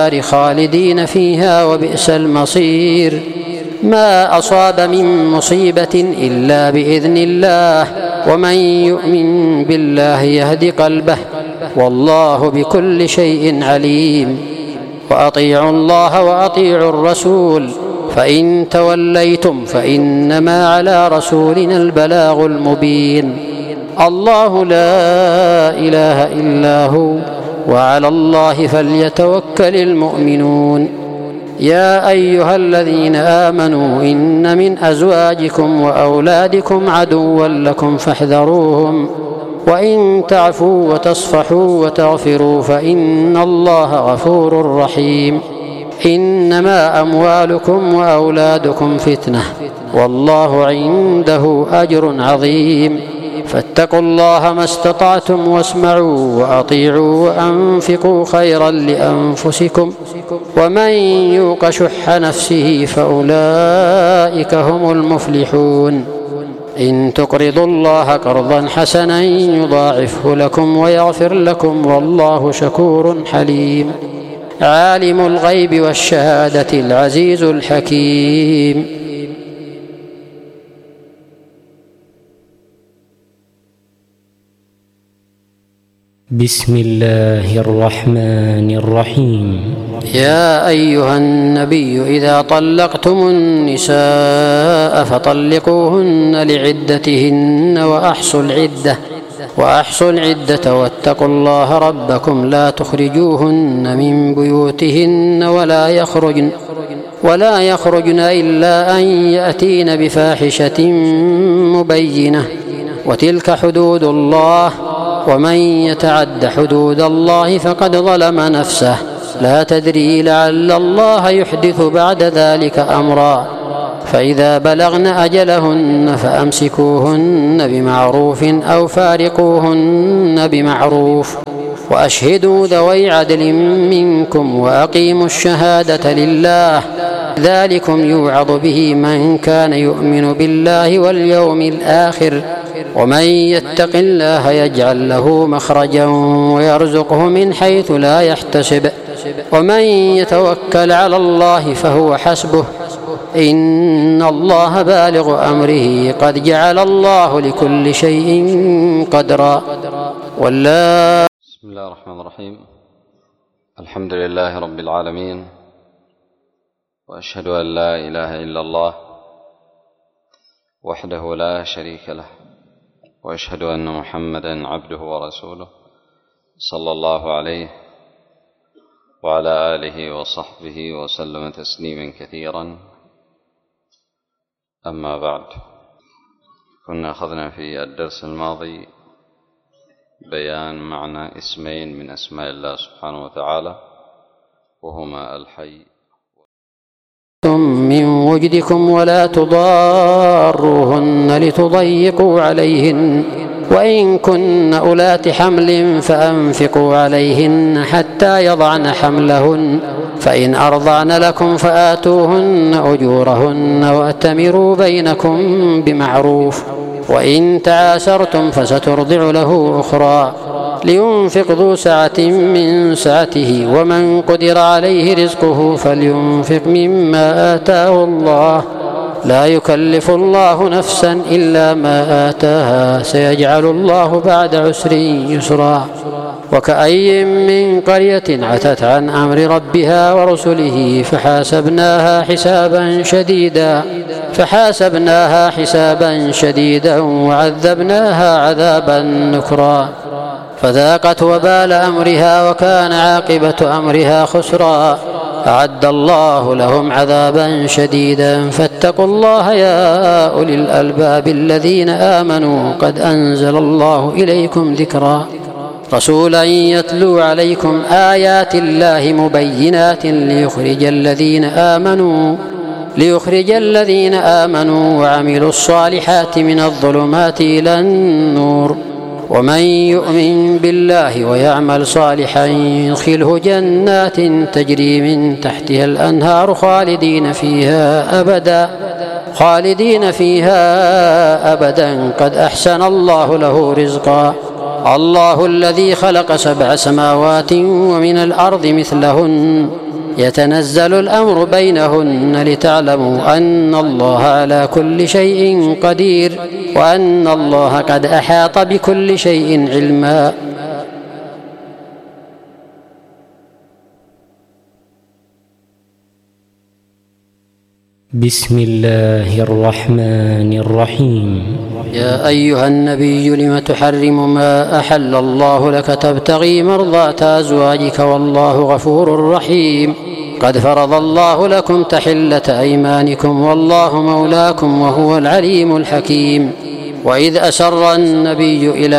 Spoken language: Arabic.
خالدين فيها وبئس المصير. ما أصاب من مصيبة إلا بإذن الله، ومن يؤمن بالله يهد قلبه، والله بكل شيء عليم. وأطيعوا الله وأطيعوا الرسول، فإن توليتم فإنما على رسولنا البلاغ المبين. الله لا إله إلا هو، وعلى الله فليتوكل المؤمنون. يا أيها الذين آمنوا إن من أزواجكم وأولادكم عدوا لكم فاحذروهم، وإن تعفوا وتصفحوا وتغفروا فإن الله غفور رحيم. إنما أموالكم وأولادكم فتنة، والله عنده أجر عظيم. فاتقوا الله ما استطعتم، واسمعوا وأطيعوا وأنفقوا خيرا لأنفسكم، ومن يوق شح نفسه فأولئك هم المفلحون. إن تقرضوا الله قرضا حسنا يضاعفه لكم ويغفر لكم، والله شكور حليم. عالم الغيب والشهادة العزيز الحكيم. بسم الله الرحمن الرحيم. يا أيها النبي إذا طلقتم النساء فطلقوهن لعدتهن وأحصوا العدة واتقوا الله ربكم لا تخرجوهن من بيوتهن ولا يخرجن إلا أن يأتين بفاحشة مبينة، وتلك حدود الله، ومن يتعد حدود الله فقد ظلم نفسه، لا تدري لعل الله يحدث بعد ذلك أمرا. فإذا بلغن أجلهن فأمسكوهن بمعروف أو فارقوهن بمعروف، وأشهدوا ذوي عدل منكم وأقيموا الشهادة لله، ذلكم يوعظ به من كان يؤمن بالله واليوم الآخر، ومن يتق الله يجعل له مخرجا ويرزقه من حيث لا يحتسب، ومن يتوكل على الله فهو حسبه، إن الله بالغ أمره قد جعل الله لكل شيء قدرا. بسم الله الرحمن الرحيم. الحمد لله رب العالمين، وأشهد أن لا إله إلا الله وحده لا شريك له، وأشهد أن محمدا عبده ورسوله صلى الله عليه وعلى آله وصحبه وسلم تسليما كثيرا. أما بعد، كنا أخذنا في الدرس الماضي بيان معنى اسمين من أسماء الله سبحانه وتعالى، وهما الحي من وجدكم ولا تضاروهن لتضيقوا عليهن، وإن كن أولات حمل فأنفقوا عليهن حتى يضعن حملهن، فإن أرضعن لكم فآتوهن أجورهن وأتمروا بينكم بمعروف، وإن تعاسرتم فسترضع له أخرى، لينفق ذو سعة من سعته، ومن قدر عليه رزقه فلينفق مما آتاه الله، لا يكلف الله نفسا إلا ما آتاها، سيجعل الله بعد عسر يسرا. وكأي من قرية عتت عن أمر ربها ورسله فحاسبناها حسابا شديدا وعذبناها عذابا نكرا، فذاقت وبال أمرها وكان عاقبة أمرها خسرا. أعد الله لهم عذابا شديدا، فاتقوا الله يا أولي الألباب الذين آمنوا، قد أنزل الله إليكم ذكرا، رسولا يتلو عليكم آيات الله مبينات ليخرج الذين آمنوا وعملوا الصالحات من الظلمات إلى النور، ومن يؤمن بالله ويعمل صالحا يدخله جنات تجري من تحتها الأنهار خالدين فيها أبدا قد أحسن الله له رزقا. الله الذي خلق 7 سماوات ومن الأرض مثلهن يتنزل الأمر بينهن لتعلموا أن الله على كل شيء قدير وأن الله قد أحاط بكل شيء علما. بسم الله الرحمن الرحيم. يا أيها النبي لم تحرم ما أحل الله لك تبتغي مرضات أزواجك والله غفور رحيم. قد فرض الله لكم تحلة أيمانكم والله مولاكم وهو العليم الحكيم. وإذ أسر النبي إلى